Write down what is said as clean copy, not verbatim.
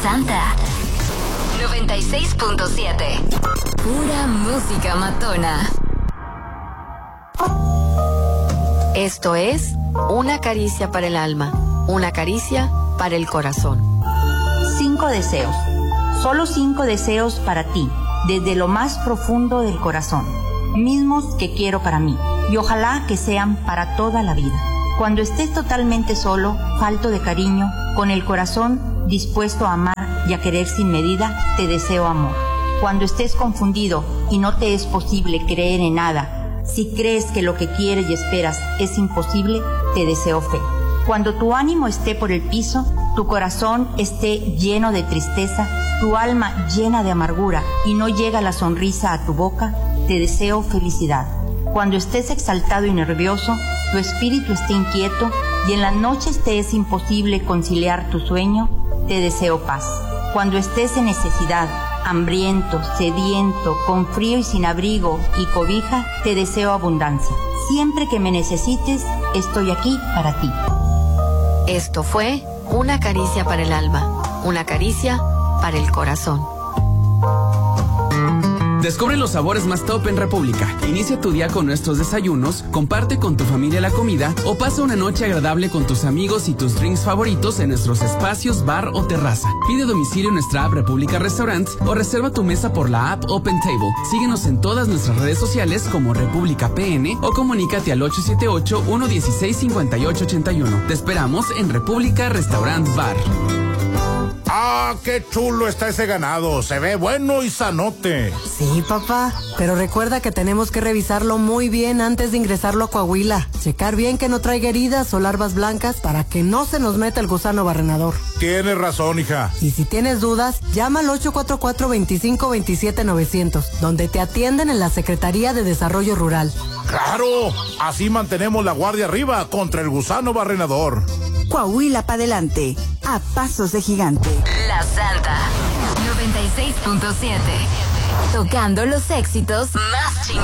Santa 96.7. Pura música matona. Esto es Una caricia para el alma, una caricia para el corazón. 5 deseos. Solo 5 deseos para ti, desde lo más profundo del corazón, mismos que quiero para mí, y ojalá que sean para toda la vida. Cuando estés totalmente solo, falto de cariño, con el corazón dispuesto a amar y a querer sin medida, te deseo amor. Cuando estés confundido y no te es posible creer en nada, si crees que lo que quieres y esperas es imposible, te deseo fe. Cuando tu ánimo esté por el piso, tu corazón esté lleno de tristeza, tu alma llena de amargura y no llega la sonrisa a tu boca, te deseo felicidad. Cuando estés exaltado y nervioso, tu espíritu esté inquieto y en las noches te es imposible conciliar tu sueño, te deseo paz. Cuando estés en necesidad, hambriento, sediento, con frío y sin abrigo y cobija, te deseo abundancia. Siempre que me necesites, estoy aquí para ti. Esto fue Una caricia para el alma, una caricia para el corazón. Descubre los sabores más top en República. Inicia tu día con nuestros desayunos, comparte con tu familia la comida o pasa una noche agradable con tus amigos y tus drinks favoritos en nuestros espacios, bar o terraza. Pide domicilio en nuestra app República Restaurants o reserva tu mesa por la app Open Table. Síguenos en todas nuestras redes sociales como República PN o comunícate al 878-116-5881. Te esperamos en República Restaurant Bar. ¡Ah, qué chulo está ese ganado! Se ve bueno y sanote. Sí, papá, pero recuerda que tenemos que revisarlo muy bien antes de ingresarlo a Coahuila. Checar bien que no traiga heridas o larvas blancas para que no se nos meta el gusano barrenador. Tienes razón, hija. Y si tienes dudas, llama al 844-2527-900, donde te atienden en la Secretaría de Desarrollo Rural. ¡Claro! Así mantenemos la guardia arriba contra el gusano barrenador. Coahuila para adelante, a pasos de gigante. La Santa 96.7. Tocando los éxitos más chingones.